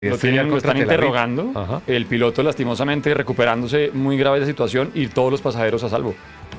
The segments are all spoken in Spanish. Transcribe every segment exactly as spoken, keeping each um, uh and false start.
Lo, tienen, lo están interrogando. Ajá. El piloto lastimosamente recuperándose muy grave de la situación y todos los pasajeros a salvo.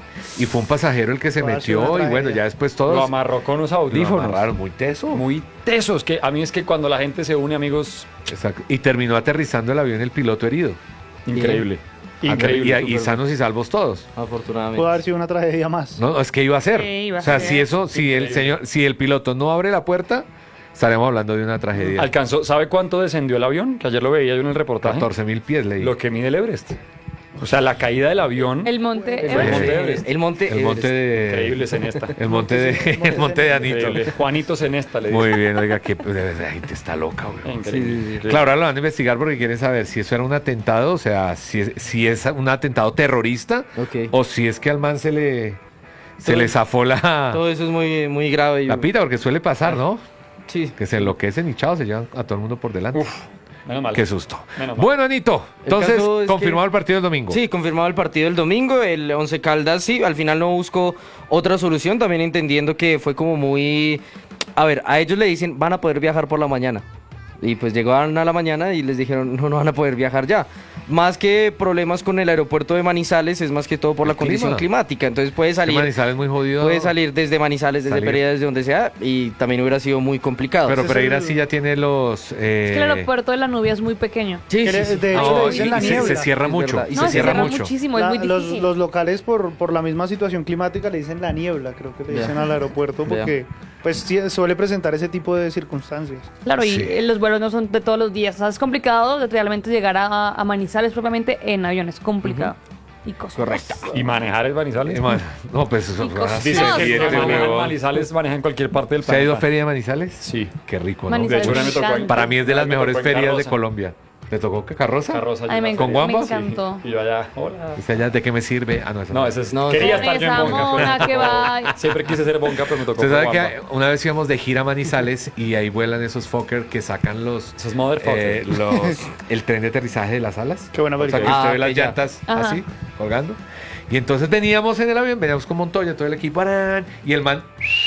Y fue un pasajero el que se metió y bueno, ya después todos... Lo amarró con unos audífonos. Lo amarraron, muy teso. Muy tesos, que a mí es que cuando la gente se une, amigos... Exacto. Y terminó aterrizando el avión el piloto herido. Increíble. Increíble. Y, y sanos y salvos todos. Afortunadamente. Pudo haber sido una tragedia más. No, es que iba a ser. Sí, iba a o sea, ser. si eso, si el señor, si el piloto no abre la puerta, estaremos hablando de una tragedia. Alcanzó, ¿sabe cuánto descendió el avión? Que ayer lo veía yo en el reportaje. catorce mil pies, leí. Lo que mide el Everest. O sea, la caída del avión. El monte El monte Everest. Everest. El monte El monte de... Increíble Cenesta. El monte de, el monte de Anito. Increíble. Juanito Cenesta le digo. Muy bien, oiga, que la gente está loca, güey. Increíble. Sí, sí, sí. Claro, ahora lo van a investigar porque quieren saber si eso era un atentado, o sea, si es, si es un atentado terrorista Ok. o si es que al man se le se Todo- le zafó la, Todo eso es muy, muy grave. y- la pita, porque suele pasar, ¿no? Sí. Que se enloquecen y chao, se llevan a todo el mundo por delante. Uf, menos mal. Qué susto. Menos mal. Bueno, Anito, El entonces, caso es confirmado que- el partido del domingo. Sí, confirmado el partido del domingo. El Once Caldas, sí, al final no buscó otra solución, también entendiendo que fue como muy... A ver, a ellos le dicen, van a poder viajar por la mañana. Y pues llegaron a la mañana y les dijeron, no, no van a poder viajar ya. Más que problemas con el aeropuerto de Manizales, es más que todo por El la condición clima. climática. Entonces puede Que salir... Manizales es muy jodido. Puede salir desde Manizales, desde Salir. Pereira, desde donde sea, y también hubiera sido muy complicado. Pero Ese es Pereira el- sí ya tiene los... eh, Es que el aeropuerto de la Nubia es muy pequeño. sí, Que sí, le- sí. de hecho, no, le y- dicen la y se, niebla. se cierra Es mucho. verdad, y No, se se cierra cierra mucho. muchísimo, es La- muy los, difícil. los locales por, por la misma situación climática le dicen la niebla, creo que le Vea. dicen al aeropuerto Vea. porque pues sí, suele presentar ese tipo de circunstancias. Claro, y Sí. eh, los vuelos no son de todos los días. O sea, es complicado realmente llegar a, a Manizales propiamente en avión. Es complicado. Y costoso. Correcto. Y manejar el Manizales. Eh, man, no, pues eso... Y cosas- Dice No, que sí, el no, que no, maneja no. en Manizales maneja en cualquier parte del ¿Se ha ido a planeta. Feria de Manizales? Sí. Qué rico, ¿no? Manizales De hecho, me me tocó en- encanta. Para mí es de las Me mejores tocó en ferias de Carroza. Colombia. ¿Te tocó qué carroza? Carroza. Ay, me, ¿Con me guambas? encantó. Y yo allá, hola. Dice allá, ¿de qué me sirve? Ah, no, esa No, ese es... No, quería Con estar yo en esa Bonca. mona pero- que va. Siempre quise ser Bonca, pero me tocó Usted sabe por que Guamba. una vez íbamos de gira a Manizales y ahí vuelan esos Fokker que sacan los, Esos motherfuckers. eh, los el tren de aterrizaje de las alas. Qué buena O sea, que película. usted Ah, ve las ok, ya. llantas Ajá. así, colgando. Y entonces veníamos en el avión, veníamos con Montoya, todo el equipo, ¡arán! Y el man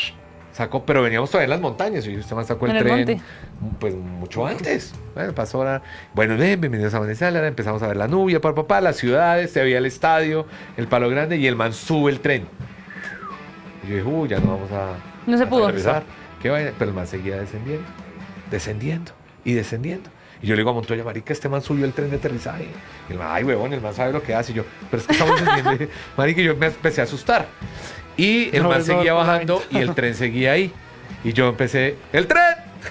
sacó, pero veníamos todavía en las montañas y usted man sacó el En el tren monte. pues mucho antes. Bueno, pasó ahora. Bueno, ven, bienvenidos a Manizales, ahora empezamos a ver la Nubia, papá, papá, las ciudades, se veía el estadio, el Palo Grande y el man sube el tren. Y yo dije, uy, ya no vamos a No se a pudo. aterrizar. ¿Qué vaina? Pero el man seguía descendiendo, descendiendo y descendiendo. Y yo le digo a Montoya, marica, este man subió el tren de aterrizaje. Y el man, ay, huevón, el man sabe lo que hace. Y yo, pero es que estamos descendiendo. Y dije, marica, y yo me empecé a asustar. Y el No, man no, seguía no, no, bajando y el tren seguía ahí. Y yo empecé, ¡el tren!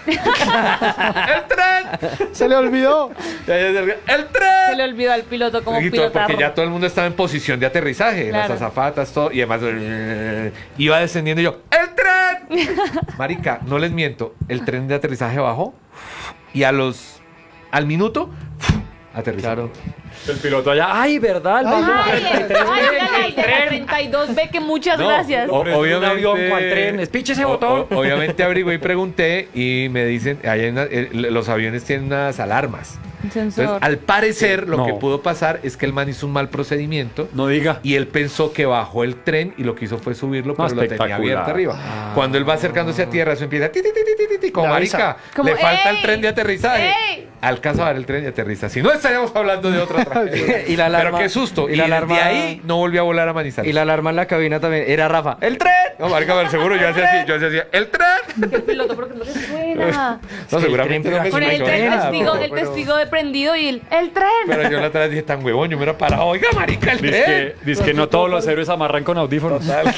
¡El tren! Se le olvidó. Ya, ya, ya, ¡el Se le tren! olvidó al piloto como Y todo, pilotar. porque ya todo el mundo estaba en posición de aterrizaje, Claro. las azafatas, todo, y además eh, iba descendiendo y yo, ¡el tren! Marica, no les miento, el tren de aterrizaje bajó y a los, al minuto, aterrizó. Claro. El piloto allá, ay, ¿verdad? El Ay, Ay, el tren, ay, el ay, de la tren. treinta y dos B, que muchas No, gracias. o- Ofreció un obviamente- avión, ¿cuál tren? Espiche ese O- botón. o- obviamente averigué y pregunté y me dicen, hay una- eh, los aviones tienen unas alarmas. Un sensor. Entonces, al parecer, lo No. que pudo pasar es que el man hizo un mal procedimiento. No diga. Y él pensó que bajó el tren y lo que hizo fue subirlo, No, pero lo tenía espectacular. abierto arriba. Cuando él va acercándose a tierra, eso empieza ti, ti, ti, ti, ti, ti, como Le avisa. marica. Como, le falta el ¡ey! tren de aterrizaje. ¡Ey! Alcanza a ver el tren y aterriza. Si no, estaríamos hablando de otra tragedia. Y la alarma- Pero qué susto. y Y, la desde alarma- ahí no volvió a volar a Manizales. Y la alarma en la cabina también era Rafa. ¡El tren! No, marica, pero seguro yo hacía así, yo hacía así, ¡el tren! El piloto, porque no le suena. No, seguramente no me Con el, suena, el testigo, pero- el testigo de prendido y el, el tren. Pero yo la otra vez dije tan huevón, yo me hubiera parado, oiga, marica, el Dice tren. que, dice que no todos los héroes amarran con audífonos.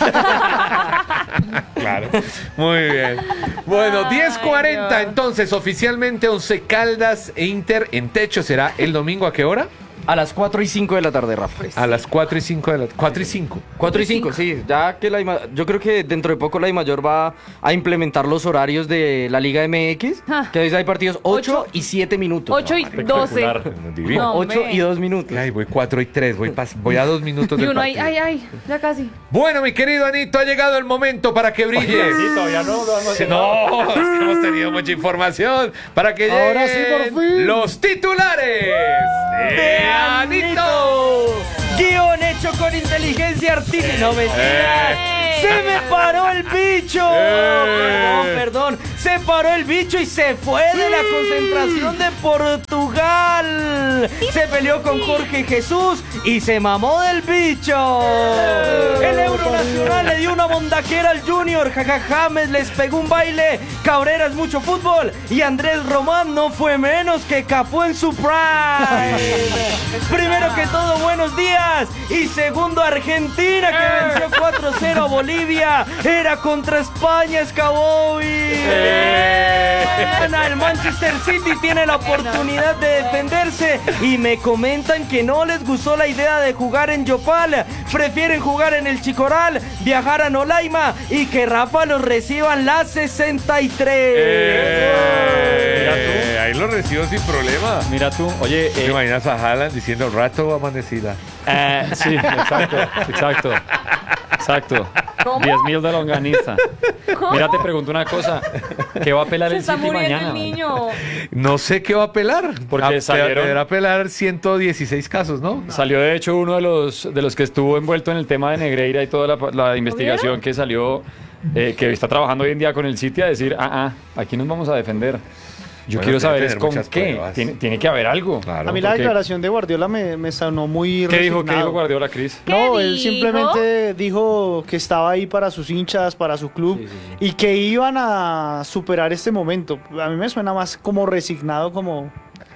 Claro. Muy bien. Bueno, Ay, diez cuarenta, Dios. entonces oficialmente Once Caldas e Inter en techo será el domingo. ¿A qué hora? A las cuatro y cinco de la tarde, Rafa. A las cuatro y cinco de la cuatro y cinco. cuatro y cinco, sí. Ya que la IMA- yo creo que dentro de poco la DIMAYOR va a implementar los horarios de la Liga M X, Ah. que a veces hay partidos ocho Ocho. y siete minutos. ocho y doce. Espectacular. Divino. No. ocho hombre. y dos minutos. Ay, voy cuatro y tres, voy, pas- voy a dos minutos Y del uno ahí, partido. ay, ay, ya casi. Bueno, mi querido Anito, ha llegado el momento para que brilles. Sí, todavía no lo hemos Sí, no, es que hemos tenido mucha información para que lleguen Ahora sí, por fin. los titulares de Anito. Guión hecho con inteligencia artificial. No, mentira. Eh. ¡Se me paró el bicho! Eh. Perdón, perdón. Se paró el bicho y se fue de la concentración de Portugal. Se peleó con Jorge Jesús y se mamó del bicho. El Euro Nacional le dio una mondaquera al Junior. Jaja James les pegó un baile. Cabrera es mucho fútbol. Y Andrés Román no fue menos que Cafú en su prime. Primero que todo, buenos días. Y segundo, Argentina, que venció cuatro cero a Bolivia. Era contra España, Scaboy. El Manchester City tiene la oportunidad de defenderse y me comentan que no les gustó la idea de jugar en Yopal, prefieren jugar en el Chicoral, viajar a Nolaima y que Rafa los reciba en la sesenta y tres. Eh, Mira tú. ahí lo recibo sin problema. Mira tú, oye, ¿Te eh, imaginas a Haaland diciendo rato amanecida? eh, sí, exacto, exacto, exacto. ¿Cómo? diez mil de longaniza. Mira, te pregunto una cosa. ¿Qué va a pelar Se el está City muriendo mañana? el niño. No sé qué va a pelar. Porque A- salieron- Deberá pelar ciento dieciséis casos, ¿no? Salió de hecho uno de los de los que estuvo envuelto en el tema de Negreira y toda la, la investigación que salió, eh, que está trabajando hoy en día con el City a decir, ah, ah, aquí nos vamos a defender. Yo Bueno, quiero debe saber es tener con muchas qué. pruebas. Tiene, tiene que haber algo. Claro. A mí la porque- declaración de Guardiola me, me sonó muy ¿Qué dijo, ¿Qué resignado. dijo Guardiola, Cris? ¿Qué No, él dijo? simplemente dijo que estaba ahí para sus hinchas, para su club y que iban a superar este momento. A mí me suena más como resignado, como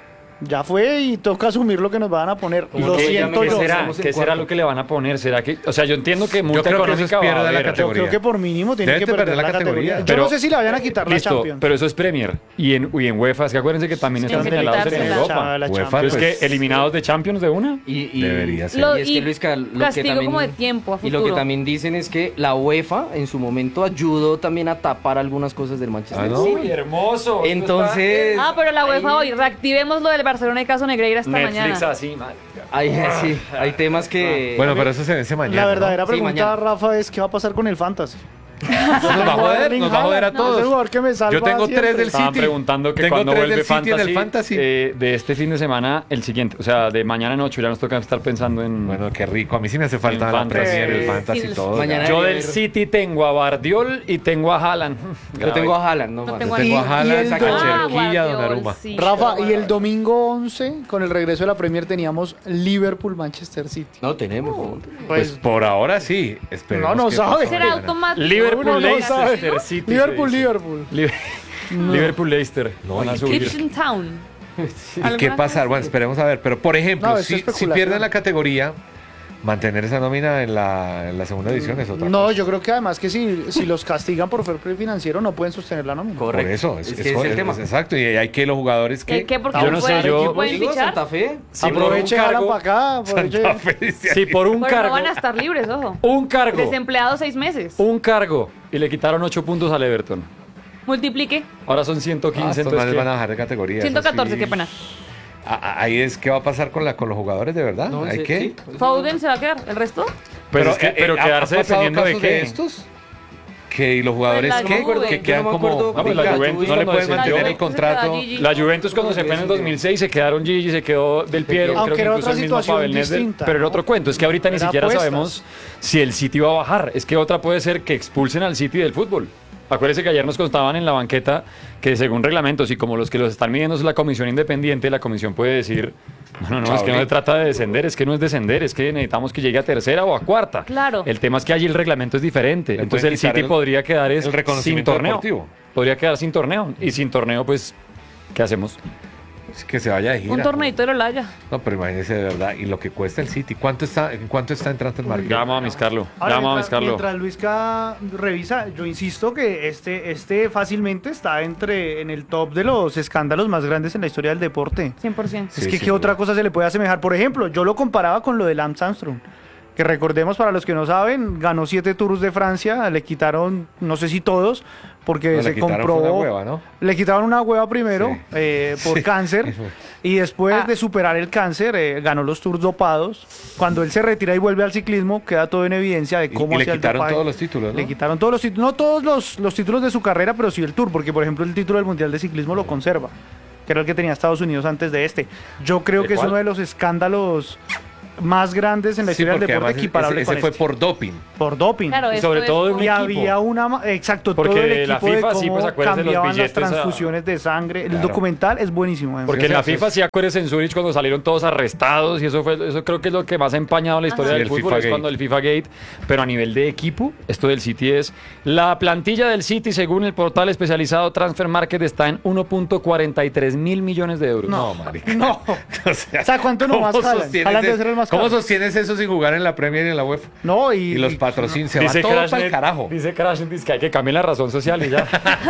ya fue y toca asumir lo que nos van a poner. Como Lo que siento ¿Qué yo. será? estamos en ¿Qué será cuarto. lo que le van a poner? ¿Será que, o sea, yo entiendo que multa creo que eso es económica va a pierde la haber. Yo categoría. creo que por mínimo tiene Debe que perder, la categoría. Yo Pero- no sé si le vayan a quitar Listo, la Champions. pero eso es Premier. Y en, y en UEFA, es que acuérdense que también están Tienen que señalados en quitársela. Europa. La UEFA, Champions. Entonces, pues, ¿qué? ¿Eliminados de Champions de una? Y, y- Debería ser. Lo- y es que y Luisca, lo que castigo también, como de tiempo a y lo que futuro. también dicen es que la UEFA en su momento ayudó también a tapar algunas cosas del Manchester Ah, ¿no? City. Uy, hermoso. Entonces, Ah, pero la UEFA ahí- hoy, reactivemos lo del Barcelona y caso Negreira esta Netflix mañana. así, madre. hay, sí, hay temas que... Bueno, pero eso se vence mañana. La verdadera ¿no? Sí, pregunta, mañana. Rafa, es ¿qué va a pasar con el Fantasy? Nos va a joder, nos va a joder a Es el todos. jugador que me salva Yo tengo siempre. tres del Estaban City. preguntando que Tengo cuando tres vuelve del City fantasy, en el Fantasy. eh, de este fin de semana, el siguiente. O sea, de mañana en ocho ya nos toca estar pensando en... Bueno, qué rico. A mí sí me hace falta En la Fantasy. Premier, el Sí, Fantasy sí, y todo. mañana- Yo Ayer- del City tengo a Bardiol y tengo a Haaland. Yo tengo a Haaland, no, No más. tengo Yo tengo a Y- y Haaland, el a do- Cherquí y a Guardiol, Donnarumma. sí. Rafa, y el domingo once, con el regreso de la Premier, teníamos Liverpool-Manchester City. No tenemos. Pues Pues, por ahora sí. Esperemos No, no que sabe. pase Será mañana. automático. Liverpool, Uno no Leicester sabe. City. se Liverpool, dice. Liverpool. Li- Liverpool, Leicester. Van a subir. Ipswich Town. ¿Y ¿Alguna qué cosa pasar? Bueno, así? esperemos a ver. Pero, por ejemplo, No, es si, si especulación. pierden la categoría, mantener esa nómina en la, en la segunda edición es otra No, cosa. yo creo que además que si, si los castigan por fair play financiero no pueden sostener la nómina. Por Correcto. eso, es, Es es- que es el es- tema. es- exacto. Y hay que los jugadores ¿Qué? que... ¿Qué? Porque Yo no sé, pueden, yo- pueden Digo, fichar. Santa Fe. Si por un Aproveche, jalan cargo, para acá. Aproveche. Santa Fe, dice si por un Pero no cargo, van a estar libres, ojo. un cargo, Desempleados seis meses. un cargo, y le quitaron ocho puntos al Everton. Multiplique. Ahora son ciento Ah, quince, estos entonces manes ¿qué? van a bajar de categoría. eso ciento catorce, sí. qué pena. Ah, ah, Ahí es qué va a pasar con la con los jugadores de verdad. No, hay sí, que. sí. Foden se va a quedar. ¿El resto? Pero, es que- eh, pero eh, ¿ha- quedarse ha pasado dependiendo de casos qué. estos? Que y los jugadores Pues la que, Juve. que Yo quedan no me como acuerdo Ah, pues la Venga, Juventus Juve, no le cuando pueden descendió- mantener el Juventus se queda contrato. Gigi. La Juventus cuando se fue en el dos mil seis se quedaron Gigi, se quedó Del Piero, Aunque creo que era incluso otra el mismo situación Pavel Nedved, distinta, pero era ¿no? otro cuento, es que ahorita ni Era siquiera apuestas. sabemos si el City va a bajar, es que otra puede ser que expulsen al City del fútbol. Acuérdense que ayer nos contaban en la banqueta que según reglamentos y como los que los están midiendo es la comisión independiente, la comisión puede decir, bueno, no, es que no se trata de descender, es que no es descender, es que necesitamos que llegue a tercera o a cuarta. Claro. El tema es que allí el reglamento es diferente, Le entonces pueden el quitar City el- podría quedar es el sin reconocimiento torneo. deportivo. Podría quedar sin torneo y sin torneo pues ¿qué hacemos? Es que se vaya de gira. Un torneito de Lolaya. No, pero imagínese de verdad. Y lo que cuesta el City. ¿Cuánto está, ¿En cuánto está en Transfer Market? Ya vamos a miscarlo, ya Ahora, vamos a mientras, miscarlo. mientras Luisca revisa, yo insisto que este, este fácilmente está entre en el top de los escándalos más grandes en la historia del deporte. cien por ciento. Sí, es que sin qué otra duda. cosa se le puede asemejar. Por ejemplo, yo lo comparaba con lo de Lance Armstrong. Que recordemos, para los que no saben, ganó siete Tours de Francia, le quitaron, no sé si todos, porque No, se le quitaron fue comprobó. una hueva, ¿no? Le quitaron una hueva primero Sí. eh, por Sí. cáncer y después Ah. de superar el cáncer eh, ganó los Tours dopados. Cuando él se retira y vuelve al ciclismo, queda todo en evidencia de Y- cómo y le hacía el quitaron dopaje. todos los títulos, ¿no? Le quitaron todos los títulos, no todos los, los títulos de su carrera, pero sí el Tour, porque por ejemplo el título del Mundial de Ciclismo lo conserva, que era el que tenía Estados Unidos antes de este. Yo creo ¿De que es cuál? uno de los escándalos más grandes en la Sí, historia del porque deporte, además equiparable ese, con ese fue este. por doping. Por doping. Claro, Y esto sobre es todo de por- un Y equipo. había una, ma- exacto, todo Porque el la equipo de FIFA, cómo sí, pues, acuérdense los cambiaban las billetes a- transfusiones de sangre. El Claro. documental es buenísimo. además. Porque en Sí, la o sea, FIFA, es- sí, acuérdense en Zurich cuando salieron todos arrestados y eso fue, eso creo que es lo que más ha empañado la historia Ajá. del Sí, el fútbol, FIFA es Gate. cuando el FIFA Gate, pero a nivel de equipo, esto del City es, la plantilla del City según el portal especializado Transfer Market está en uno punto cuarenta y tres mil millones de euros. No, marica. No. O sea, O sea, ¿cuánto nomás ¿cómo jalan? sostienes Jalan debe eso? ser el más ¿Cómo caro. sostienes eso sin jugar en la Premier y en la UEFA? No, y, Y los y- patrocinios, se va todo Crashnet- para el carajo. dice Crash, dice que hay que cambiar la razón social y ya.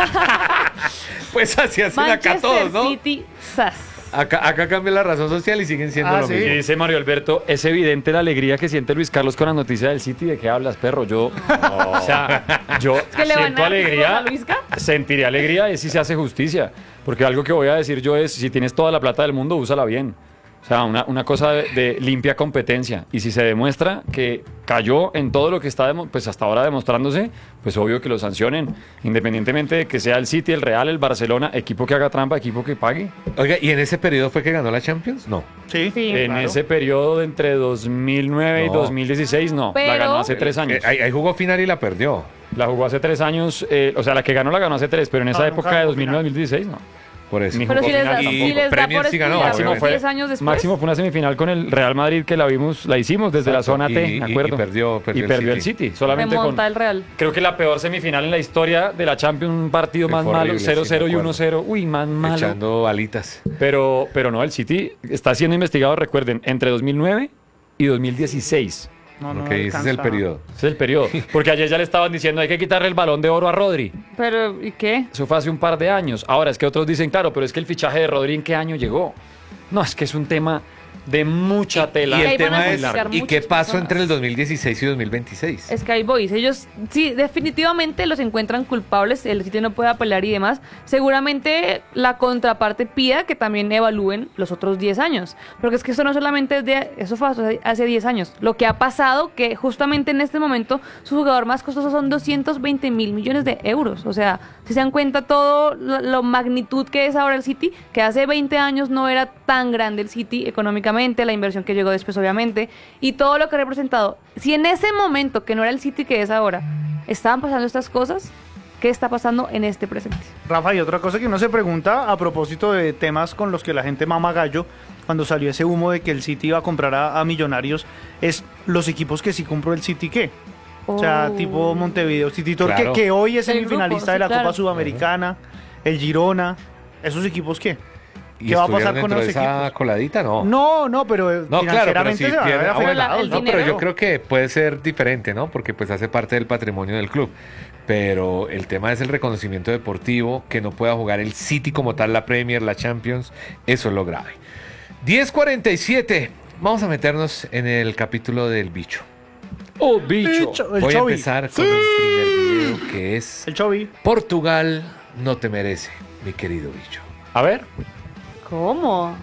Pues así hacen acá Manchester todos, ¿no? City, sas. Acá, acá cambia la razón social y siguen siendo Ah, lo sí. Y mismo. dice Mario Alberto, es evidente la alegría que siente Luis Carlos con la noticia del City. ¿De qué hablas, perro? Yo, o sea, yo que le van a siento dar alegría, a Luisca. sentiría alegría y si se hace justicia. Porque algo que voy a decir yo es, si tienes toda la plata del mundo, úsala bien. O sea, una, una cosa de, de limpia competencia. Y si se demuestra que cayó en todo lo que está demo- pues hasta ahora demostrándose, pues obvio que lo sancionen. Independientemente de que sea el City, el Real, el Barcelona, equipo que haga trampa, equipo que pague. Oiga, ¿y en ese periodo fue que ganó la Champions? No. Sí, Sí. En claro. ese periodo de entre dos mil nueve y No. dos mil dieciséis, no. La Pero- ganó hace tres años. Eh, ahí, ahí jugó final y la perdió. La jugó hace tres años. eh, o sea, la que ganó la ganó hace tres, pero en esa No, época nunca de jugó dos mil nueve a dos mil dieciséis, no. Por eso. Ni Pero jugó si les, final da, tampoco. si les da Premier por sí ganó, estudiar Máximo obviamente. fue, diez años después. máximo fue una semifinal con el Real Madrid que la vimos, la hicimos desde la zona T, Y- ¿me y- acuerdo? y perdió- perdió Y el perdió el City. City. Solamente con, Remonta el Real. creo que la peor semifinal en la historia de la Champions, un partido Que más fue malo, horrible, cero sí, cero me y acuerdo. uno cero. Uy, más malo. Echando alitas. Pero, pero no, el City está siendo investigado, recuerden, entre dos mil nueve y dos mil dieciséis. No, no ok, ese es el alcanza. periodo. Ese es el periodo. Porque ayer ya le estaban diciendo hay que quitarle el balón de oro a Rodri. Pero, ¿y qué? Eso fue hace un par de años. Ahora es que otros dicen, claro, pero es que el fichaje de Rodri ¿en qué año llegó? No, es que es un tema de mucha tela. Y ahí el van a tema es, juzgar ¿y qué muchas pasó personas. entre el dos mil dieciséis y dos mil veintiséis? Sky Boys, ellos sí, definitivamente los encuentran culpables, el sitio no puede apelar y demás. Seguramente la contraparte pida que también evalúen los otros diez años, porque es que eso no solamente es de, eso fue hace- hace diez años. Lo que ha pasado, que justamente en este momento su jugador más costoso son doscientos veinte mil millones de euros. O sea, si se dan cuenta todo lo, lo magnitud que es ahora el City, que hace veinte años no era tan grande el City económicamente, la inversión que llegó después obviamente, y todo lo que ha representado. Si en ese momento, que no era el City que es ahora, estaban pasando estas cosas, ¿qué está pasando en este presente? Rafa, y otra cosa que uno se pregunta a propósito de temas con los que la gente mama gallo, cuando salió ese humo de que el City iba a comprar a, a Millonarios, es los equipos que sí compró el City, ¿qué? O sea, Oh. tipo Montevideo City Torque, Claro. que hoy es El semifinalista grupo, de la sí, claro. Copa Sudamericana, el Girona, ¿esos equipos qué? ¿Y ¿Qué va a pasar estuvieron con dentro de esos esa equipos? coladita? No. No, no, pero eh, No, claro, pero financieramente si se van a ver pierde- ah, bueno, afectados, el ¿no? no, pero yo dinero. creo que puede ser diferente, ¿no? Porque pues hace parte del patrimonio del club. Pero el tema es el reconocimiento deportivo, que no pueda jugar el City como tal, la Premier, la Champions, eso es lo grave. diez cuarenta y siete, vamos a meternos en el capítulo del bicho. ¡Oh, bicho! Bicho, el Voy a Chovi. empezar con el primer video, que es El Chovi. Portugal no te merece, mi querido bicho. A ver. ¿Cómo?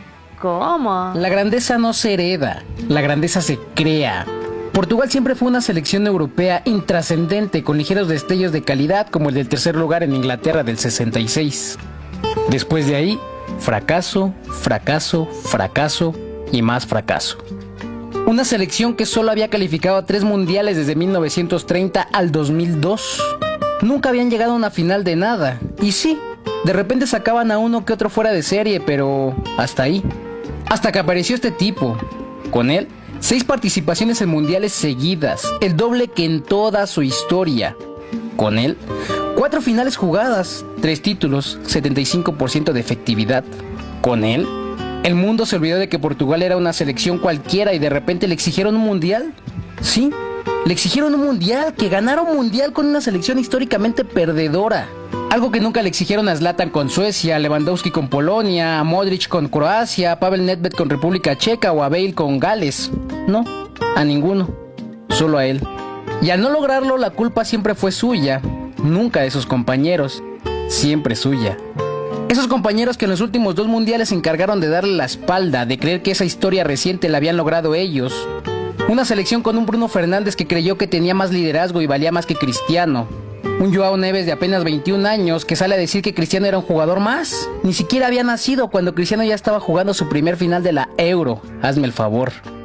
¿Cómo? La grandeza no se hereda, la grandeza se crea. Portugal siempre fue una selección europea intrascendente con ligeros destellos de calidad como el del tercer lugar en Inglaterra del sesenta y seis. Después de ahí, fracaso, fracaso, fracaso y más fracaso. Una selección que solo había calificado a tres mundiales desde mil novecientos treinta al dos mil dos. Nunca habían llegado a una final de nada. Y sí, de repente sacaban a uno que otro fuera de serie, pero hasta ahí. Hasta que apareció este tipo. Con él, seis participaciones en mundiales seguidas, el doble que en toda su historia. Con él, cuatro finales jugadas, tres títulos, setenta y cinco por ciento de efectividad. Con él, el mundo se olvidó de que Portugal era una selección cualquiera y de repente le exigieron un mundial. Sí, le exigieron un mundial, que ganara un mundial con una selección históricamente perdedora. Algo que nunca le exigieron a Zlatan con Suecia, a Lewandowski con Polonia, a Modric con Croacia, a Pavel Nedved con República Checa o a Bale con Gales. No, a ninguno, solo a él. Y al no lograrlo, la culpa siempre fue suya, nunca de sus compañeros, siempre suya. Esos compañeros que en los últimos dos mundiales se encargaron de darle la espalda, de creer que esa historia reciente la habían logrado ellos. Una selección con un Bruno Fernández que creyó que tenía más liderazgo y valía más que Cristiano. Un Joao Neves de apenas veintiún años que sale a decir que Cristiano era un jugador más. Ni siquiera había nacido cuando Cristiano ya estaba jugando su primer final de la Euro. Hazme el favor.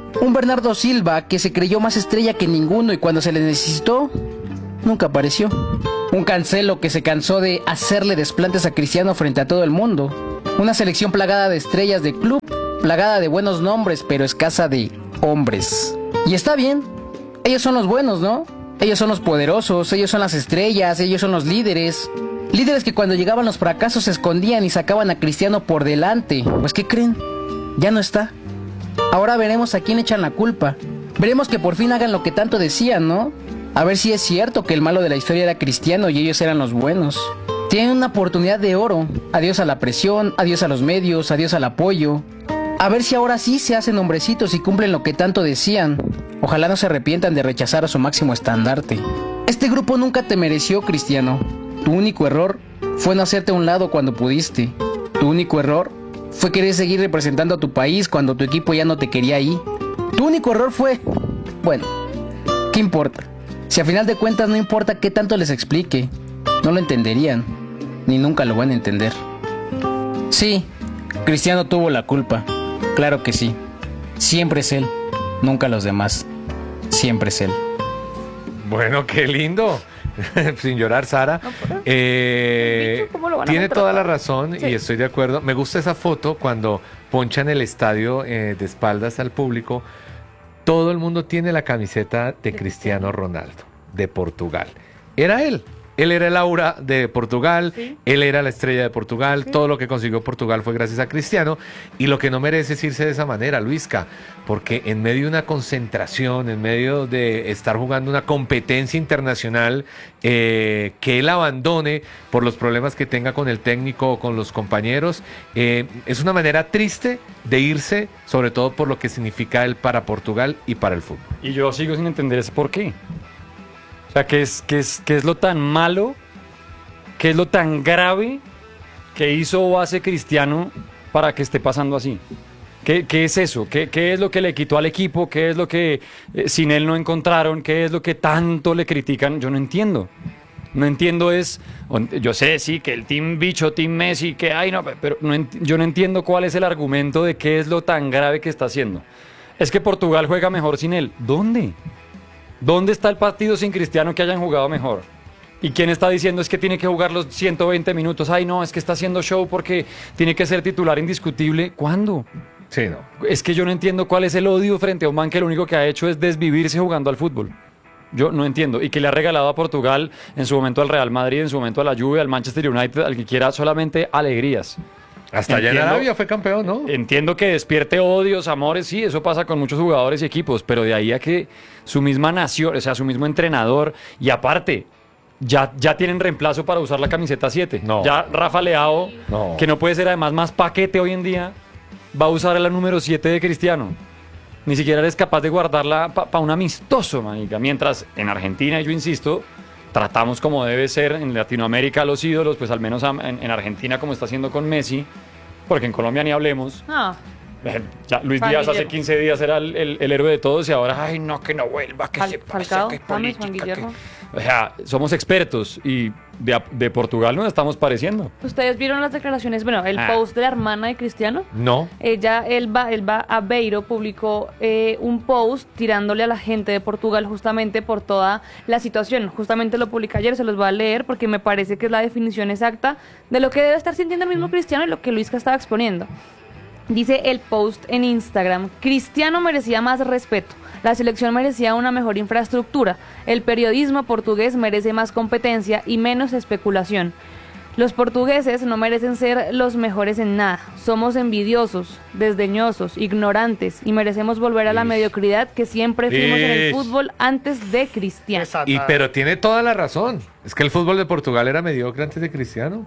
Un Bernardo Silva que se creyó más estrella que ninguno y cuando se le necesitó, nunca apareció. Un Cancelo que se cansó de hacerle desplantes a Cristiano frente a todo el mundo. Una selección plagada de estrellas de club, plagada de buenos nombres, pero escasa de hombres. Y está bien, ellos son los buenos, ¿no? Ellos son los poderosos, ellos son las estrellas, ellos son los líderes. Líderes que cuando llegaban los fracasos se escondían y sacaban a Cristiano por delante. Pues ¿qué creen? Ya no está. Ahora veremos a quién echan la culpa. Veremos que por fin hagan lo que tanto decían, ¿no? A ver si es cierto que el malo de la historia era Cristiano y ellos eran los buenos. Tienen una oportunidad de oro. Adiós a la presión, adiós a los medios, adiós al apoyo. A ver si ahora sí se hacen hombrecitos y cumplen lo que tanto decían. Ojalá no se arrepientan de rechazar a su máximo estandarte. Este grupo nunca te mereció, Cristiano. Tu único error fue no hacerte a un lado cuando pudiste. Tu único error fue querer seguir representando a tu país cuando tu equipo ya no te quería ahí. Tu único error fue... Bueno, ¿qué importa? Si a final de cuentas no importa qué tanto les explique, no lo entenderían, ni nunca lo van a entender. Sí, Cristiano tuvo la culpa, claro que sí. Siempre es él, nunca los demás. Siempre es él. Bueno, qué lindo. Sin llorar, Sara. No, pero- Eh, ¿Cómo lo van a tiene maltratar? toda la razón Sí. y estoy de acuerdo. Me gusta esa foto cuando ponchan el estadio eh, de espaldas al público. Todo el mundo tiene la camiseta de Cristiano Ronaldo, de Portugal. Era él. Él era el aura de Portugal, Sí. él era la estrella de Portugal, Sí. todo lo que consiguió Portugal fue gracias a Cristiano, y lo que no merece es irse de esa manera, Luisca, porque en medio de una concentración, en medio de estar jugando una competencia internacional, eh, que él abandone por los problemas que tenga con el técnico o con los compañeros, eh, es una manera triste de irse, sobre todo por lo que significa él para Portugal y para el fútbol. Y yo sigo sin entender ese por qué. O sea, ¿qué es, qué es, qué es lo tan malo, qué es lo tan grave que hizo o hace Cristiano para que esté pasando así? ¿Qué, qué es eso? ¿Qué, ¿Qué es lo que le quitó al equipo? ¿Qué es lo que eh, sin él no encontraron? ¿Qué es lo que tanto le critican? Yo no entiendo. No entiendo es, o- yo sé, sí, que el Team Bicho, Team Messi, que ay no, pero no ent- yo no entiendo cuál es el argumento de qué es lo tan grave que está haciendo. Es que Portugal juega mejor sin él. ¿Dónde? ¿Dónde está el partido sin Cristiano que hayan jugado mejor? ¿Y quién está diciendo es que tiene que jugar los ciento veinte minutos? Ay, no, es que está haciendo show porque tiene que ser titular indiscutible. ¿Cuándo? Sí, no. Es que yo no entiendo cuál es el odio frente a un man que lo único que ha hecho es desvivirse jugando al fútbol. Yo no entiendo. Y que le ha regalado a Portugal, en su momento al Real Madrid, en su momento a la Juve, al Manchester United, al que quiera solamente alegrías. Hasta allá en Entiendo. Arabia fue campeón, ¿no? Entiendo que despierte odios, amores, sí, eso pasa con muchos jugadores y equipos, pero de ahí a que su misma nación, o sea, su mismo entrenador, y aparte, ya, ya tienen reemplazo para usar la camiseta siete. No. Ya Rafa Leao, No. que no puede ser además más paquete hoy en día, va a usar la número siete de Cristiano. Ni siquiera eres capaz de guardarla para un amistoso, manica. Mientras en Argentina, yo insisto, tratamos como debe ser en Latinoamérica a los ídolos, pues al menos en, en Argentina como está haciendo con Messi, porque en Colombia ni hablemos. Ah, Eh, ya, Luis Díaz hace Guillermo. quince días era el, el- el héroe de todos y ahora, ay, no, que no vuelva, que Fal- se Falcao, que es James, política, Juan que- Guillermo. O sea, somos expertos y de, de Portugal nos estamos pareciendo. ¿Ustedes vieron las declaraciones? Bueno, el Ah. post de la hermana de Cristiano. No. Ella, él va, él va a Beiro, publicó eh, un post tirándole a la gente de Portugal justamente por toda la situación. Justamente lo publica ayer, se los voy a leer porque me parece que es la definición exacta de lo que debe estar sintiendo el mismo Cristiano y lo que Luisca estaba exponiendo. Dice el post en Instagram: Cristiano merecía más respeto, la selección merecía una mejor infraestructura, el periodismo portugués merece más competencia y menos especulación. Los portugueses no merecen ser los mejores en nada, somos envidiosos, desdeñosos, ignorantes y merecemos volver a la Ish. mediocridad que siempre fuimos en el Ish. fútbol antes de Cristiano. Exacto. Y pero tiene toda la razón. Es que el fútbol de Portugal era mediocre antes de Cristiano.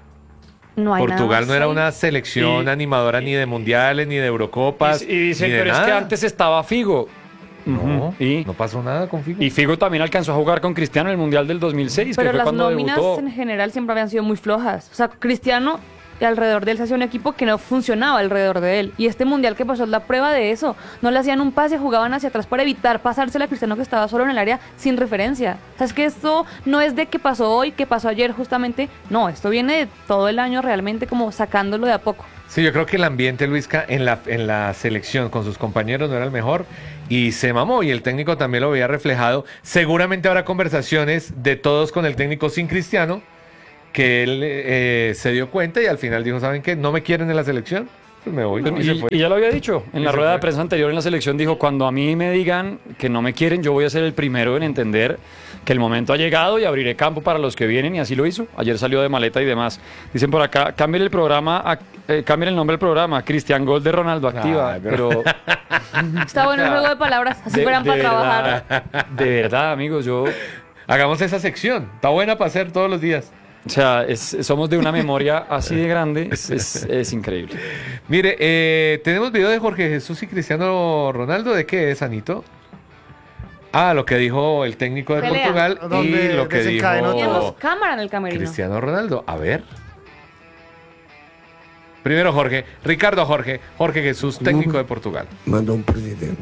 No hay nada Portugal más no era ahí. una selección Y- animadora ni de mundiales, ni de Eurocopas. Y, y dicen, ni de pero es que nada. antes estaba Figo. No, Ujú. y, no pasó nada con Figo. y Figo también alcanzó a jugar con Cristiano en el Mundial del dos mil seis, Pero que fue las cuando nóminas debutó. en general siempre habían sido muy flojas. O sea, Cristiano y alrededor de él se hacía un equipo que no funcionaba alrededor de él. Y este mundial que pasó es la prueba de eso. No le hacían un pase, jugaban hacia atrás para evitar pasársela a Cristiano, que estaba solo en el área sin referencia. O sea, es que esto no es de que pasó hoy, que pasó ayer justamente. No, esto viene de todo el año realmente como sacándolo de a poco. Sí, yo creo que el ambiente, Luisca, en la, en la selección con sus compañeros no era el mejor y se mamó y el técnico también lo veía reflejado. Seguramente habrá conversaciones de todos con el técnico sin Cristiano, que él eh, se dio cuenta y al final dijo, ¿saben qué? ¿No me quieren en la selección? Pues me voy. Y, Y se fue. y ya lo había dicho, en Y la se rueda de fue. prensa anterior en la selección dijo, cuando a mí me digan que no me quieren, yo voy a ser el primero en entender que el momento ha llegado y abriré campo para los que vienen, y así lo hizo. Ayer salió de maleta y demás. Dicen por acá, cambien el programa, a, eh, cambien el nombre del programa, Cristian Gol de Ronaldo activa, Ay, pero- pero Está bueno el juego de palabras, así de, fueran de para trabajar. verdad, de verdad, amigos, yo, Hagamos esa sección. Está buena para hacer todos los días. o sea, es- somos de una memoria así de grande, es, es- es increíble. Mire, eh, tenemos video de Jorge Jesús y Cristiano Ronaldo. ¿De qué es, Anito? Ah, lo que dijo el técnico de Pelea. Portugal y Donde lo que desencadenó dijo Tenemos cámara en el camerino. Cristiano Ronaldo. A ver. Primero Jorge, Ricardo Jorge, Jorge Jesús, técnico de Portugal. Manda um presidente.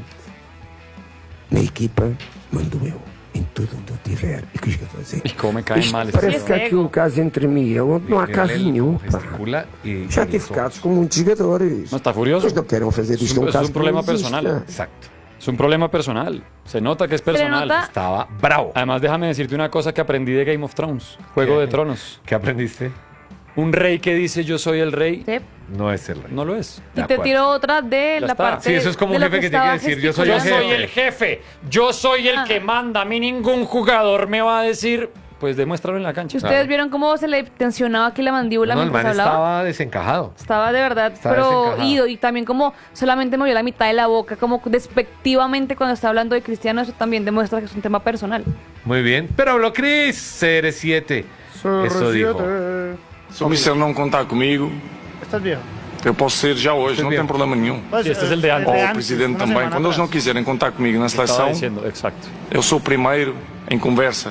Na equipa, mando eu. Em tudo onde eu tiver. E o que eu vou fazer? Y cómo me caen mal. Parece Esse que há ego. aqui um caso entre mim e ele onde não há caso Mírenle nenhum, cómo pá. gesticula y- Já y tive los casos ojos. com muitos jogadores. No, está furioso. Eles não querem fazer Es disto un, um es un caso problema que não existe, personal. Exacto. Es un problema personal. Se nota que es Se le personal. nota- Estaba bravo. Además, déjame decirte una cosa que aprendí de Game of Thrones, Juego ¿Qué? de Tronos. ¿Qué aprendiste? Un rey que dice yo soy el rey, Sí. No es el rey. no lo es. Y De te acuerdo. tiro otra de Ya la está. parte Sí, eso es como un de lo jefe que tiene que estaba decir, yo soy el Yo gesticulando. soy el jefe, yo soy el Ah. que manda, a mí ningún jugador me va a decir, pues demuéstralo en la cancha. ¿Ustedes Claro. vieron cómo se le tensionaba aquí la mandíbula No, el mientras man hablaba? estaba desencajado. Estaba de verdad, Estaba pero desencajado. ido, y también como solamente movió la mitad de la boca, como despectivamente cuando está hablando de Cristiano, eso también demuestra que es un tema personal. Muy bien. Pero habló Cris, C R siete. Eso dijo. Se o Mister não contar comigo, Estás viejo. eu posso ser já hoje, Estás não viejo. tem problema nenhum. Pues, Sí, este es el de eh, antes. Ou o antes, Presidente una também. semana Quando eles não atrás. quiserem contar comigo na Estaba seleção, diciendo, exacto. eu sou o primeiro em conversa,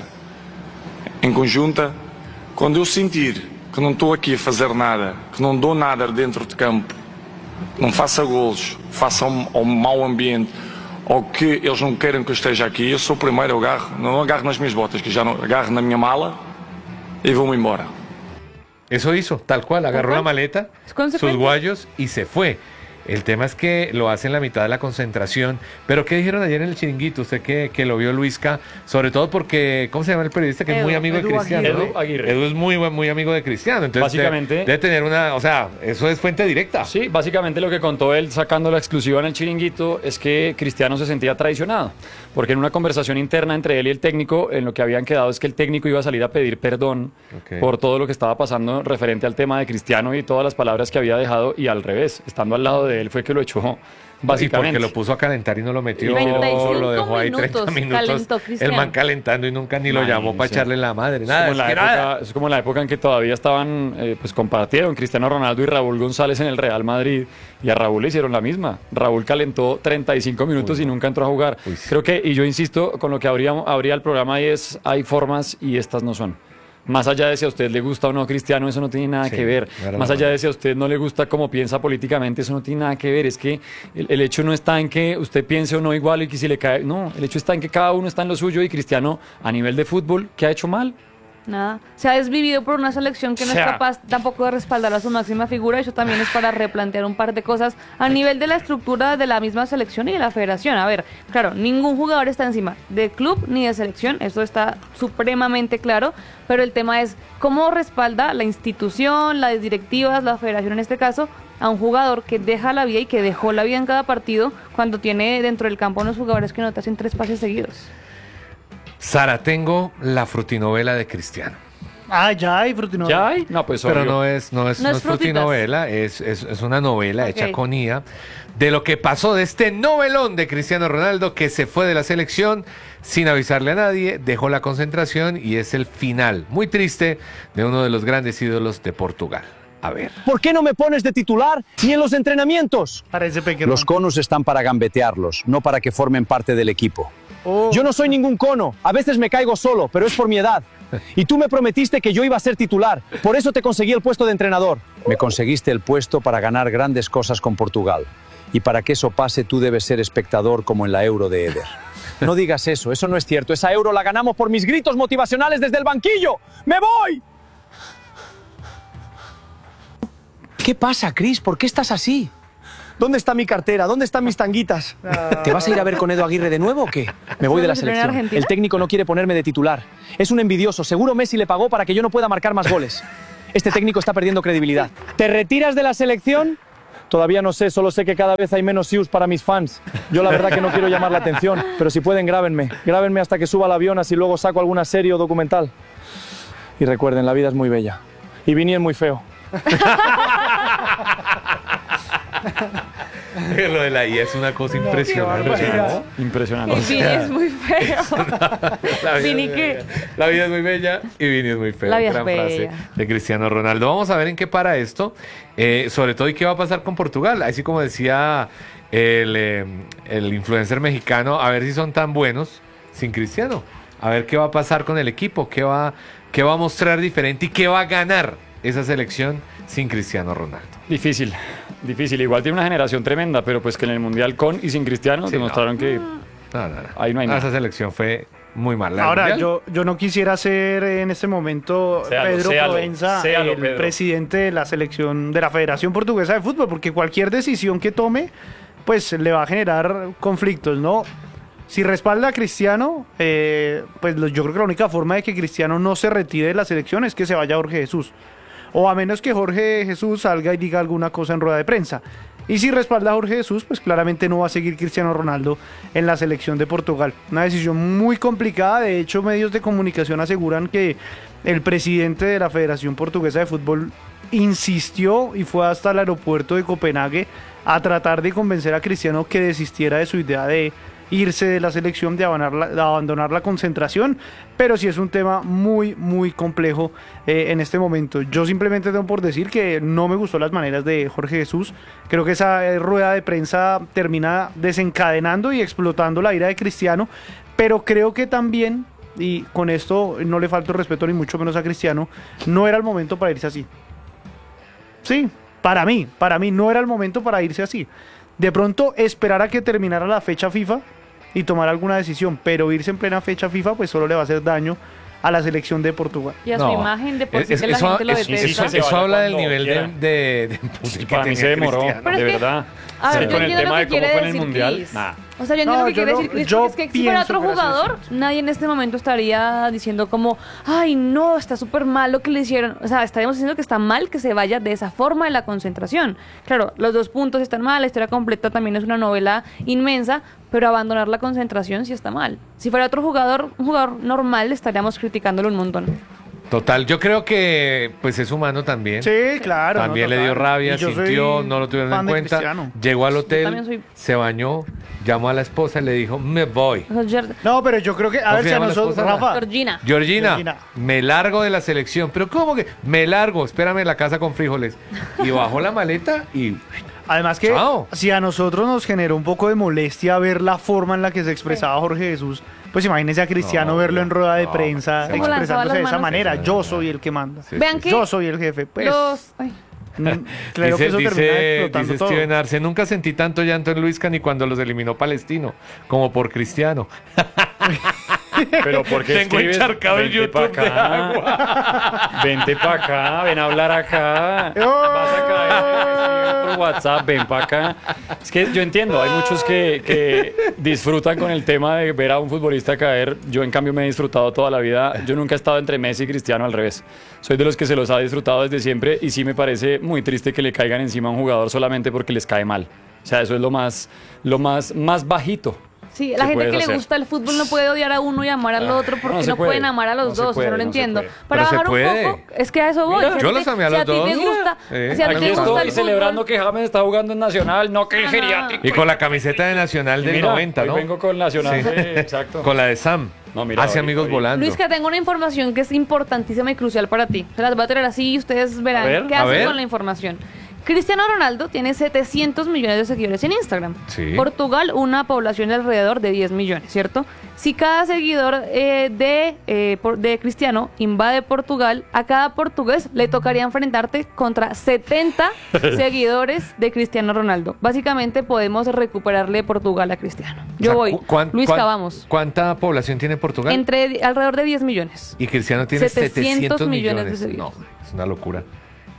em conjunta. Quando eu sentir que não estou aqui a fazer nada, que não dou nada dentro de campo, não faça golos, faça um, um mau ambiente, ou que eles não queiram que eu esteja aqui, eu sou o primeiro, eu agarro, não agarro nas minhas botas, que já não agarro na minha mala e vou-me embora. Eso hizo, tal cual. Agarró cual. la maleta, Es consecuente. sus guayos y se fue. El tema es que lo hace en la mitad de la concentración. Pero ¿qué dijeron ayer en el chiringuito? Usted que, que lo vio, Luisca. Sobre todo porque, ¿cómo se llama el periodista? Que es Edu, muy amigo Edu de Cristiano. Aguirre. ¿no? Edu Aguirre. Edu es muy, buen- muy amigo de Cristiano. Entonces, Básicamente- Debe, debe tener una, o sea, eso es fuente directa. Sí, básicamente lo que contó él sacando la exclusiva en el chiringuito es que Cristiano se sentía traicionado, porque en una conversación interna entre él y el técnico, en lo que habían quedado es que el técnico iba a salir a pedir perdón Ok. por todo lo que estaba pasando referente al tema de Cristiano y todas las palabras que había dejado, y al revés, estando al lado de él fue que lo echó, Y básicamente. porque lo puso a calentar y no lo metió, treinta y cinco lo dejó ahí treinta minutos minutos. calentó El Cristiano. man calentando y nunca ni lo llamó para Imagínese. echarle la madre. Es Nada, como, es en la que nada. época, es como en la época en que todavía estaban, eh, pues compartieron Cristiano Ronaldo y Raúl González en el Real Madrid, y a Raúl le hicieron la misma. Raúl calentó treinta y cinco minutos y nunca entró a jugar. Uy, sí. Creo que, y yo insisto, con lo que habría, habría el programa ahí es, hay formas y estas no son. Más allá de si a usted le gusta o no Cristiano, eso no tiene nada Sí, que ver. era Más la allá verdad. de si a usted no le gusta cómo piensa políticamente, eso no tiene nada que ver. Es que el, el hecho no está en que usted piense o no igual y que si le cae. No, el hecho está en que cada uno está en lo suyo, y Cristiano, a nivel de fútbol, ¿qué ha hecho mal? Nada. Se ha desvivido por una selección que no O sea- es capaz tampoco de respaldar a su máxima figura. Eso también es para replantear un par de cosas a nivel de la estructura de la misma selección y de la federación. A ver, claro, ningún jugador está encima de club ni de selección. Eso está supremamente claro. Pero el tema es cómo respalda la institución, las directivas, la federación en este caso, a un jugador que deja la vida y que dejó la vida en cada partido cuando tiene dentro del campo unos jugadores que no te hacen tres pases seguidos. Sara, tengo la frutinovela de Cristiano. Ah, ya hay frutino. ¿Ya hay? No, pues Pero obvio. no es, no es, No no es es frutitas. frutinovela, es, es, es una novela Ok. hecha con I A de lo que pasó de este novelón de Cristiano Ronaldo, que se fue de la selección sin avisarle a nadie, dejó la concentración y es el final muy triste de uno de los grandes ídolos de Portugal. A ver. ¿Por qué no me pones de titular ni en los entrenamientos? Parece pequeño. Los conos están para gambetearlos, no para que formen parte del equipo. Oh. Yo no soy ningún cono, a veces me caigo solo, pero es por mi edad. Y tú me prometiste que yo iba a ser titular, por eso te conseguí el puesto de entrenador. Me conseguiste el puesto para ganar grandes cosas con Portugal. Y para que eso pase tú debes ser espectador como en la Euro de Eder. No digas eso, eso no es cierto. Esa Euro la ganamos por mis gritos motivacionales desde el banquillo. ¡Me voy! ¿Qué pasa, Cris? ¿Por qué estás así? ¿Dónde está mi cartera? ¿Dónde están mis tanguitas? ¿Te vas a ir a ver con Edu Aguirre de nuevo o qué? Me voy de la ¿Vas a tener selección. Argentina? El técnico no quiere ponerme de titular. Es un envidioso. Seguro Messi le pagó para que yo no pueda marcar más goles. Este técnico está perdiendo credibilidad. ¿Te retiras de la selección? Todavía no sé, solo sé que cada vez hay menos sius para mis fans. Yo la verdad que no quiero llamar la atención, pero si pueden, grábenme. Grábenme hasta que suba al avión, así luego saco alguna serie o documental. Y recuerden, la vida es muy bella. Y Vini es muy feo. Lo de la I A es una cosa impresionante. Impresionante. Y Impresionante. Vini es muy feo. La vida Vini, es muy ¿qué? bella. La vida es muy bella y Vini es muy feo. La vida es Gran bella. frase de Cristiano Ronaldo. Vamos a ver en qué para esto. Eh, sobre todo, ¿y qué va a pasar con Portugal? Así como decía el, eh, el influencer mexicano, a ver si son tan buenos sin Cristiano. A ver qué va a pasar con el equipo, qué va, qué va a mostrar diferente y qué va a ganar esa selección sin Cristiano Ronaldo. Difícil, difícil. Igual tiene una generación tremenda, pero pues que en el Mundial con y sin Cristiano Sí, demostraron no. que No, no, no. ahí no hay nada. Esa selección fue muy mala. ¿El Ahora, Mundial? yo, yo no quisiera ser en este momento Séalo, Pedro séalo, Provenza, séalo, el Pedro. presidente de la selección de la Federación Portuguesa de Fútbol, porque cualquier decisión que tome, pues le va a generar conflictos, ¿no? Si respalda a Cristiano, eh, pues lo- yo creo que la única forma de que Cristiano no se retire de la selección es que se vaya Jorge Jesús. O a menos que Jorge Jesús salga y diga alguna cosa en rueda de prensa. Y si respalda a Jorge Jesús, pues claramente no va a seguir Cristiano Ronaldo en la selección de Portugal. Una decisión muy complicada. De hecho, medios de comunicación aseguran que el presidente de la Federación Portuguesa de Fútbol insistió y fue hasta el aeropuerto de Copenhague a tratar de convencer a Cristiano que desistiera de su idea de irse de la selección, de abandonar la, de abandonar la concentración, pero sí es un tema muy, muy complejo eh, en este momento. Yo simplemente tengo por decir que no me gustó las maneras de Jorge Jesús. Creo que esa eh, rueda de prensa termina desencadenando y explotando la ira de Cristiano, pero creo que también, y con esto no le falta el respeto ni mucho menos a Cristiano, no era el momento para irse así. Sí, para mí, para mí no era el momento para irse así. De pronto esperar a que terminara la fecha FIFA y tomar alguna decisión, pero irse en plena fecha FIFA pues solo le va a hacer daño a la selección de Portugal. Y a su No. imagen de por sí Es- que la eso- gente lo es- detesta. sí, sí, Eso vaya habla del cuando nivel de, quiera. de, de empuje que Para mí tenía se demoró, Cristiano. Pero de es que- verdad. A ver, Sí, yo con el entiendo tema lo de que cómo quiere fue en el decir Mundial, Chris. nah. O sea, yo entiendo No, lo que yo quiere no- decir Chris, yo porque es que si fuera pienso otro que la jugador, selección- nadie en este momento estaría diciendo como, ay, no, está súper mal lo que le hicieron. O sea, estaríamos diciendo que está mal que se vaya de esa forma de la concentración. Claro, los dos puntos están mal, la historia completa también es una novela inmensa, pero abandonar la concentración sí está mal. Si fuera otro jugador, un jugador normal, estaríamos criticándolo un montón. Total, yo creo que pues es humano también. Sí, claro. También no, le dio total. rabia, Y yo sintió, soy no lo tuvieron fan en de cuenta. Cristiano. Llegó al también hotel, soy- se bañó, llamó a la esposa y le dijo, me voy. O sea, Ger- No, pero yo creo que, a ¿Cómo ver se si a llama la nosotros, esposa? Rafa, Georgina. Georgina, Georgina. me largo de la selección. Pero ¿cómo que? Me largo, espérame en la casa con frijoles. Y bajó la maleta y... además que Chao. si a nosotros nos generó un poco de molestia ver la forma en la que se expresaba Jorge Jesús, pues imagínese a Cristiano No, verlo en rueda de no, prensa se ¿Cómo lanzaba expresándose las de esa manos? manera. Sí, Yo sí, soy sí. el que manda. Sí, Vean sí, que Yo soy el jefe. Pues, los... ay. mm, creo que dice eso termina dice, explotando dice todo. Steven Arce, nunca sentí tanto llanto en Luisca ni cuando los eliminó Palestino, como por Cristiano. Pero porque Tengo escribes, encharcado el vente YouTube pa' de acá, agua. vente para acá, ven a hablar acá, vas a caer por WhatsApp, ven para acá. Es que yo entiendo, hay muchos que, que disfrutan con el tema de ver a un futbolista caer. Yo en cambio me he disfrutado toda la vida. Yo nunca he estado entre Messi y Cristiano, al revés. Soy de los que se los ha disfrutado desde siempre y sí me parece muy triste que le caigan encima a un jugador solamente porque les cae mal. O sea, eso es lo más, lo más, más bajito. Sí, que la gente puedes que le hacer. gusta el fútbol no puede odiar a uno y amar al otro porque no no, se puede, pueden amar a los no se dos, puede, o sea, no lo no se entiendo. puede. Para Pero se bajar un puede. poco, es que a eso voy. Mira, si a yo ti los te- amé a si a los ti te dos. gusta, Eh, si a ti Aquí te gusta estoy el celebrando fútbol, que James está jugando en Nacional, no que el Ajá. geriátrico. Y con la camiseta de Nacional del Mira, noventa, hoy ¿no? vengo con Nacional, Sí. de- exacto. Con la de Sam. No, mira, Hace hoy- amigos hoy- volando. Luis, que tengo una información que es importantísima y crucial para ti. Se las voy a traer así y ustedes verán A ver, qué a hacen ver. con la información. Cristiano Ronaldo tiene setecientos millones de seguidores en Instagram. Sí. Portugal, una población de alrededor de diez millones, ¿cierto? Si cada seguidor eh, de, eh, por- de Cristiano invade Portugal, a cada portugués le tocaría enfrentarte contra setenta seguidores de Cristiano Ronaldo. Básicamente podemos recuperarle Portugal a Cristiano. Yo O sea, voy. cu- cuán- Luis, cuán- vamos. ¿Cuánta población tiene Portugal? Entre alrededor de diez millones. Y Cristiano tiene setecientos setecientos millones millones. de No, seguidores. es una locura.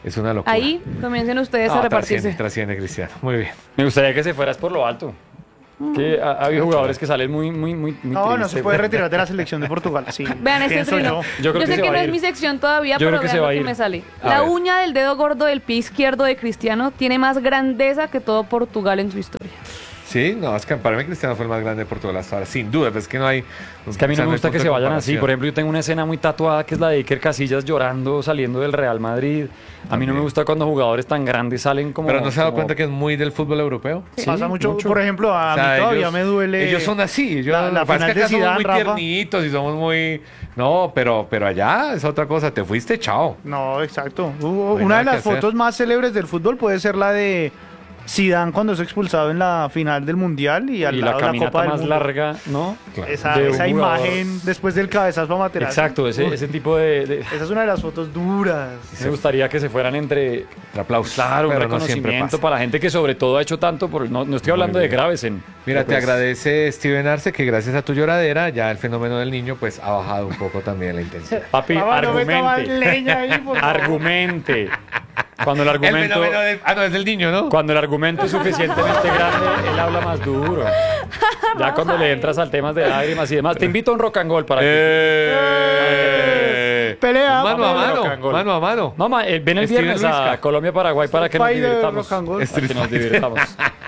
Es una locura. Ahí comiencen ustedes No, a repartirse. trasciende, trasciende, Cristiano. Muy bien. Me gustaría que se fueras por lo alto. Que ha, ha habido jugadores que salen muy, muy, muy, muy No, no tristes. se puede retirar de la selección de Portugal. Sí, Vean este pienso trino. yo. Yo creo que sé se que va no a es ir. mi sección todavía, Yo pero creo que vean se lo va a que ir. me sale. A La ver. uña del dedo gordo del pie izquierdo de Cristiano tiene más grandeza que todo Portugal en su historia. Sí, no, es que para mí Cristiano fue el más grande de Portugal hasta ahora, sin duda, pero es que no hay... Es que a mí o sea, no me hay gusta que punto se de vayan así. comparación. Por ejemplo, yo tengo una escena muy tatuada que es la de Iker Casillas llorando saliendo del Real Madrid. A mí no me gusta cuando jugadores tan grandes salen como... Pero no se ha dado como- cuenta que es muy del fútbol europeo. Pasa mucho, mucho. por ejemplo, a O sea, mí todavía ellos- me duele. Ellos son así. Yo, la- la lo que pasa final es que de acá somos Zidane, muy Rafa. tiernitos y somos muy... No, pero, pero allá es otra cosa. Te fuiste, chao. No, exacto. Hubo- No hay una nada de las que hacer. fotos más célebres del fútbol puede ser la de Zidane cuando es expulsado en la final del Mundial y al Y la lado de la caminata Copa del más Mundo. larga, ¿no? Esa, de un esa jugador. imagen después del cabezazo a Materazzi. Exacto, ese, Uf, ese tipo de... de- Esa es una de las fotos duras. Me gustaría que se fueran entre... El aplauso. Claro, un Pero no siempre reconocimiento pasa. para la gente que sobre todo ha hecho tanto. Por, no, no estoy hablando de bien. Gravesen. Mira, pero te pues, agradece Steven Arce que gracias a tu lloradera ya el fenómeno del niño pues ha bajado un poco también la intensidad. Papi, Papá, no meta más argumente. leña ahí, por favor. Argumente. Cuando el El argumento... fenómeno del... Ah, no, es del niño, ¿no? Cuando el argumento es suficientemente grande, él habla más duro. Ya cuando le entras al tema de lágrimas y demás, te invito a un rock and roll para que... Eh, Pelea, Mano a Vamos, mano, rock and roll. mano a mano. No, ma, eh, ven el Steven viernes a Luisca. Colombia-Paraguay para que nos Fighter, divirtamos. rock and roll. Para que nos divirtamos.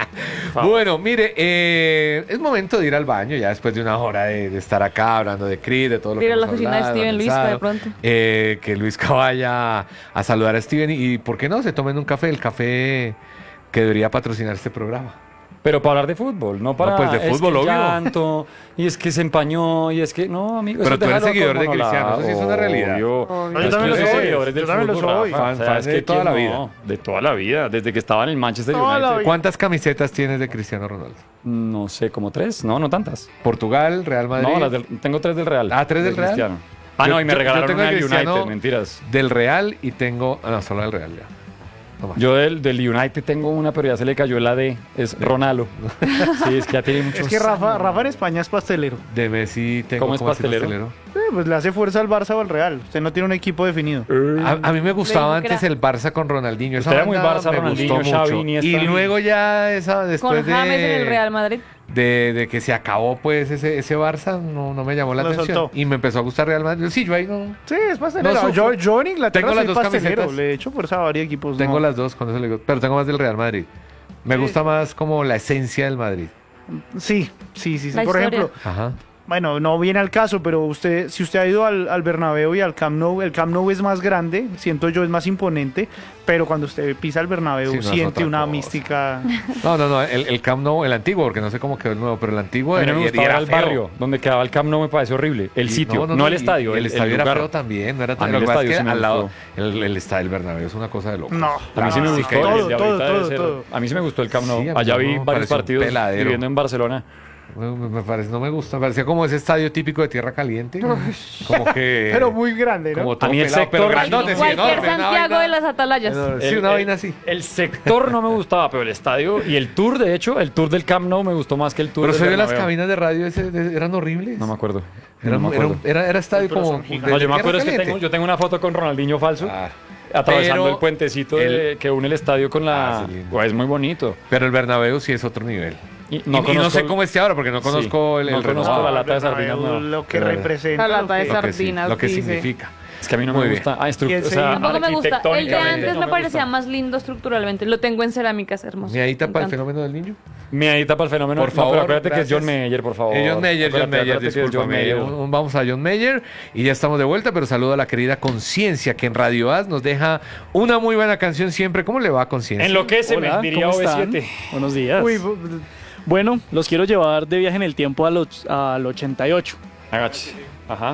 Bueno, mire, eh, es momento de ir al baño ya después de una hora de, de estar acá hablando de Creed, de todo lo Ir que a la hemos oficina de hablado, Steven Luisca, analizado. de pronto. Eh, que Luisca vaya a saludar a Steven y, y ¿por qué no? Se tomen un café, el café que debería patrocinar este programa. Pero para hablar de fútbol, no para... pues de es fútbol, que el obvio. llanto, y es que se empañó, y es que... No, amigo, Pero eso tú eres déjalo seguidor de como Cristiano, lado, eso sí es una realidad. obvio. Obvio. Pero Yo es también que lo los soy, seguidores del yo también lo fútbol, soy. Rafa, Fan- o sea, fan es de que toda quién la vida. no, de toda la vida, desde que estaba en el Manchester Toda la United. vida. ¿Cuántas camisetas tienes de Cristiano Ronaldo? No sé, como tres, no, no tantas. Portugal, Real Madrid. No, las del- tengo tres del Real. Ah, ¿tres del de Real? Cristiano. Ah, Yo- no, y me yo- yo regalaron tengo una el del Cristiano United, mentiras. Del Real y tengo... Ah, no, solo del Real ya. No más. Yo del, del United tengo una, pero ya se le cayó la D. Es Ronaldo. Sí, es que ya tiene muchos Es que Rafa, años. Rafa en España es pastelero. De Messi tengo... ¿Cómo es así pastelero? Eh, pues le hace fuerza al Barça o al Real. Usted no tiene un equipo definido. A, a mí me gustaba Le dijo que antes era- el Barça con Ronaldinho. Esa Usted era muy banda Barça, me Ronaldinho, gustó Xavi, mucho. Iniesta. Y luego ya esa después Con James en el de, Real Madrid. de de que se acabó pues ese, ese Barça no, no me llamó la Lo atención soltó. y me empezó a gustar Real Madrid. Sí, yo ahí no Sí, es pastelero. No, yo, su- yo en Inglaterra tengo las soy dos pastelero. camisetas. Le he hecho fuerza a varios equipos. tengo no. las dos, con eso le digo, pero tengo más del Real Madrid. Me Sí. gusta más como la esencia del Madrid. Sí, sí, sí. sí. La Por historia. ejemplo, Ajá. bueno, no viene al caso, pero usted, si usted ha ido al, al Bernabéu y al Camp Nou, el Camp Nou es más grande, siento yo, es más imponente, pero cuando usted pisa el Bernabéu Sí, no, es siente otra una cosa. mística. No, no, no, el, el Camp Nou, el antiguo, porque no sé cómo quedó el nuevo, pero el antiguo A mí no me y- y gustaba era el feo. barrio, donde quedaba el Camp Nou me parece horrible. El Y- sitio, no, el y- estadio. y el, estadio era lugar. feo también, no era A tan mí lo el que pasa es estadio que sí me al lado, gustó. el, el estadio del Bernabéu es una cosa de loco. No, A mí sí me no, gustó. todo, el de todo, ahorita debe todo, ser- todo. A mí sí me gustó el Camp Nou. Sí, a mí Allá no, vi me varios parece un partidos peladero. viviendo en Barcelona. Me, me parece, no me gusta, me parecía como ese estadio típico de tierra caliente. Como que. Pero muy grande, ¿no? como todo A mí el pelado, pero sector- grandote, sí, Cualquier enorme, una Santiago vaina- de las Atalayas. enorme. Sí, El- una el- vaina así. El sector no me gustaba, pero el estadio y el tour, de hecho, el tour del Camp Nou me gustó más que el tour Pero del se ve las Bernabéu. cabinas de radio, ese, de- eran horribles. No me acuerdo. Era, no me era, acuerdo. era, era estadio Pero como. son de- gigantes. No, de yo me tierra acuerdo es que caliente. tengo, yo tengo una foto con Ronaldinho falso. Ah, Atravesando pero el puentecito de- el- que une el estadio con la... Ah, sí, lindo. Guau, es muy bonito. pero el Bernabéu sí es otro nivel. Y Y no, y no conozco sé el- cómo esté ahora, porque no conozco Sí, el, no el conozco renovado. la lata de Bernabéu, sardinas, no. Lo que Pero- representa. La lo lata de que- Lo que, sí- sardinas, lo que dice. significa. Es que a mí no Muy me bien. gusta. Ah, estru- Y el o sea, Tampoco me gusta. El de arquitectónicamente antes no me me parecía gusta. más lindo estructuralmente. Lo tengo en cerámica, es hermoso. Miadita Me para el encanta. fenómeno del niño. Miadita para el fenómeno. Por No, favor, pero acuérdate que es John gracias. Mayer, por favor. Eh, John Mayer, John Acuérdate, Mayer, acuérdate que es John discúlpame. Mayer. Un- un- Vamos a John Mayer y ya estamos de vuelta, pero saludo a la querida Conciencia, que en Radio As nos deja una muy buena canción siempre. ¿Cómo le va a Conciencia? Enloquéceme, Hola, diría ¿cómo O V están? siete. Buenos días. Uy, bu- Bueno, los quiero llevar de viaje en el tiempo al, och- al ochenta y ocho. Agáchese. Ajá.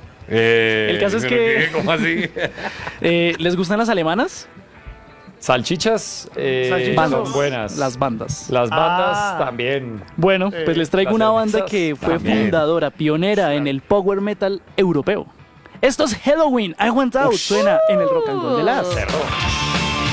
Eh, El caso es ¿pero que- qué? ¿Cómo así? Eh, ¿Les gustan las alemanas? Salchichas, eh, Salchichas son son- buenas. Las bandas. Las bandas Ah. también. Bueno, Eh, pues les traigo las una banda cervezas que fue también. fundadora, pionera en el power metal europeo. Esto es Halloween, I Want Out, suena en el rock and roll de las. Cerro.